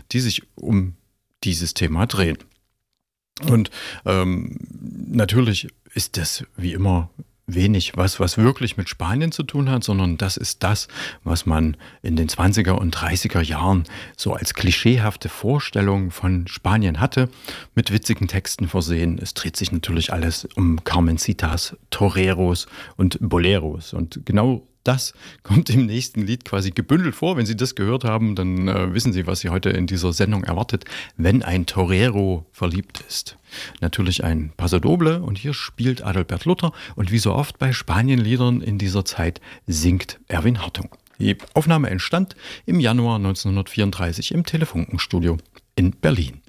die sich um dieses Thema drehen. Und natürlich ist das wie immer wenig was wirklich mit Spanien zu tun hat, sondern das ist das, was man in den 20er und 30er Jahren so als klischeehafte Vorstellung von Spanien hatte, mit witzigen Texten versehen. Es dreht sich natürlich alles um Carmencitas, Toreros und Boleros. Und genau das kommt im nächsten Lied quasi gebündelt vor. Wenn Sie das gehört haben, dann wissen Sie, was Sie heute in dieser Sendung erwartet, wenn ein Torero verliebt ist. Natürlich ein Pasodoble und hier spielt Adalbert Luther und wie so oft bei Spanienliedern in dieser Zeit singt Erwin Hartung. Die Aufnahme entstand im Januar 1934 im Telefunkenstudio in Berlin.